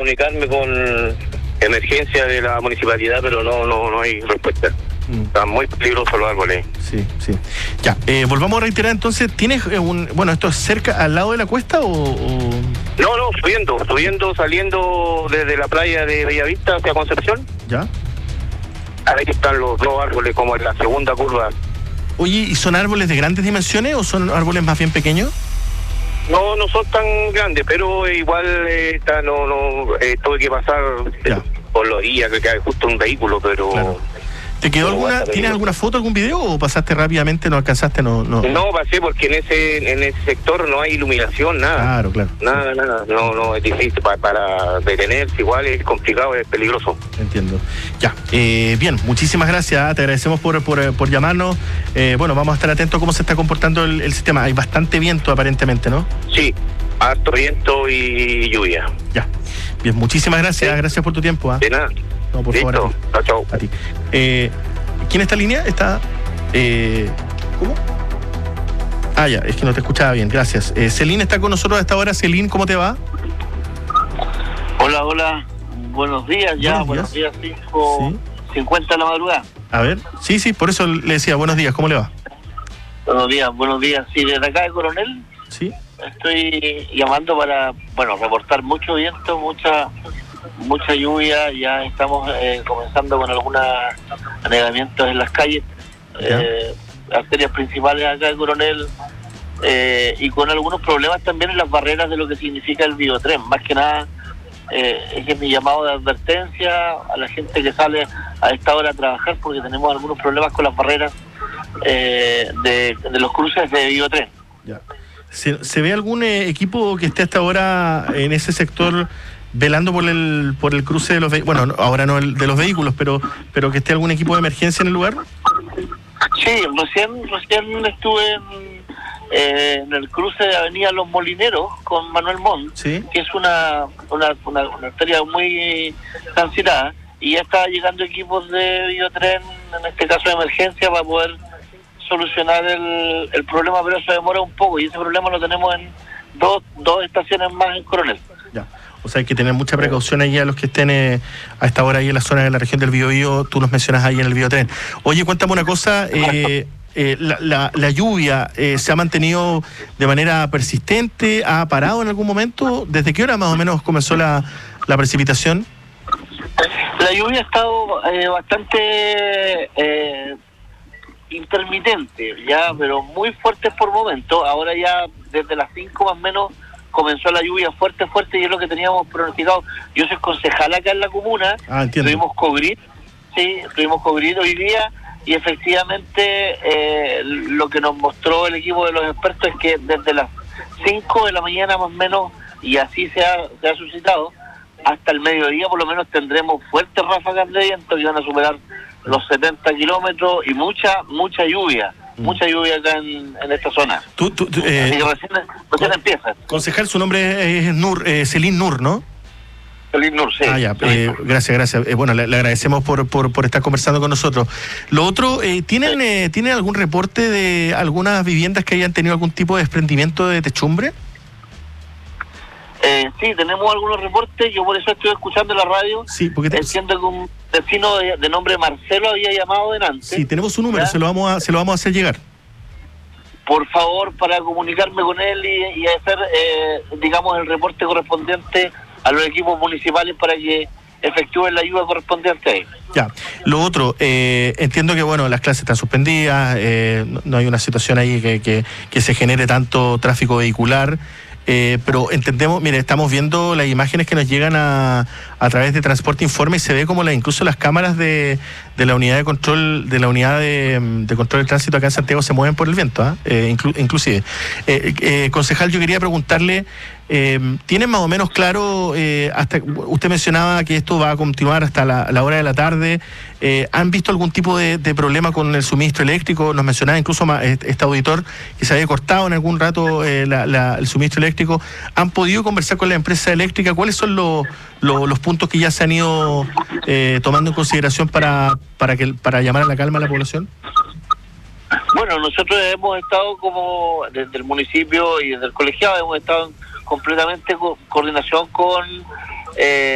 comunicarme con emergencia de la municipalidad, pero no hay respuesta. Están muy peligrosos los árboles. Sí. Ya, volvamos a reiterar entonces, ¿tienes bueno, esto es cerca, al lado de la cuesta o...? No, subiendo, saliendo desde la playa de Bellavista hacia Concepción. ¿Ya? Ahí están los dos árboles como en la segunda curva. Oye, ¿y son árboles de grandes dimensiones o son árboles más bien pequeños? No son tan grandes, pero igual tuve que pasar por los días que cae justo un vehículo, pero... Claro. ¿Te quedó alguna? ¿Tienes alguna foto, algún video o pasaste rápidamente, no alcanzaste? No, pasé porque en ese sector no hay iluminación, nada. Claro. Nada. No, es difícil para detenerse, igual es complicado, es peligroso. Entiendo. Ya, bien, muchísimas gracias, te agradecemos por llamarnos. Bueno, vamos a estar atentos a cómo se está comportando el sistema. Hay bastante viento aparentemente, ¿no? Sí, harto viento y lluvia. Ya, bien, muchísimas gracias, gracias por tu tiempo. De nada. No, por Listo. favor. Chao. A ti. ¿Quién está en línea? Está... ¿Cómo? Ya, es que no te escuchaba bien, gracias. Celín está con nosotros a esta hora. Celín, ¿cómo te va? Hola. Buenos días ya. Buenos días, 5:50 de la madrugada. A ver, sí, por eso le decía buenos días, ¿cómo le va? Buenos días. Sí, desde acá de Coronel. Sí. Estoy llamando para, reportar mucho viento, mucha lluvia. Ya estamos comenzando con algunos anegamientos en las calles, arterias principales acá de Coronel, y con algunos problemas también en las barreras de lo que significa el biotren. Más que nada, es mi llamado de advertencia a la gente que sale a esta hora a trabajar, porque tenemos algunos problemas con las barreras de los cruces de biotren. Ya. ¿Se ve algún equipo que esté hasta ahora en ese sector velando por el cruce de los vehículos? Bueno, ahora no de los vehículos, pero que esté algún equipo de emergencia en el lugar. Sí, recién estuve en el cruce de Avenida Los Molineros con Manuel Montt, ¿sí? Que es una arteria muy transitada, y ya está llegando equipos de biotren, en este caso de emergencia, para poder solucionar el problema, pero eso demora un poco, y ese problema lo tenemos en dos estaciones más en Coronel. Ya. O sea, hay que tener mucha precaución ahí a los que estén a esta hora ahí en la zona de la región del Biobío. Tú nos mencionas ahí en el biotren. Oye, cuéntame una cosa, la lluvia ¿se ha mantenido de manera persistente? ¿Ha parado en algún momento? ¿Desde qué hora más o menos comenzó la precipitación? La lluvia ha estado bastante intermitente, pero muy fuerte por momentos. Ahora ya desde las 5 más o menos comenzó la lluvia fuerte, y es lo que teníamos pronosticado. Yo soy concejal acá en la comuna. Tuvimos COVID hoy día, y efectivamente lo que nos mostró el equipo de los expertos es que desde las 5 de la mañana más o menos, y así se ha suscitado, hasta el mediodía por lo menos tendremos fuertes ráfagas de viento que van a superar los 70 kilómetros, y mucha lluvia. Mucha lluvia acá en esta zona. Así que recién empieza. Concejal, su nombre es Celín Nur, ¿no? Celín Nur, sí. Gracias. Bueno, le agradecemos por estar conversando con nosotros. Lo otro, ¿tienen algún reporte de algunas viviendas que hayan tenido algún tipo de desprendimiento de techumbre? Sí, tenemos algunos reportes. Yo por eso estoy escuchando la radio. Sí, porque entiendo que un vecino de nombre Marcelo había llamado delante. Sí, tenemos su número, se lo vamos a hacer llegar. Por favor, para comunicarme con él y hacer, el reporte correspondiente a los equipos municipales para que efectúen la ayuda correspondiente ahí. Ya. Lo otro, entiendo que las clases están suspendidas, no hay una situación ahí que se genere tanto tráfico vehicular. Pero entendemos, estamos viendo las imágenes que nos llegan a través de Transporte Informe, y se ve como incluso las cámaras de la unidad de control de control del tránsito acá en Santiago se mueven por el viento, inclusive. Concejal, yo quería preguntarle, ¿tienen más o menos claro, hasta usted mencionaba que esto va a continuar hasta la hora de la tarde? ¿Han visto algún tipo de problema con el suministro eléctrico? Nos mencionaba incluso este auditor que se había cortado en algún rato el suministro eléctrico. ¿Han podido conversar con la empresa eléctrica? ¿Cuáles son los puntos que ya se han ido tomando en consideración para llamar a la calma a la población? Bueno, nosotros hemos estado desde el municipio y desde el colegiado hemos estado completamente en coordinación con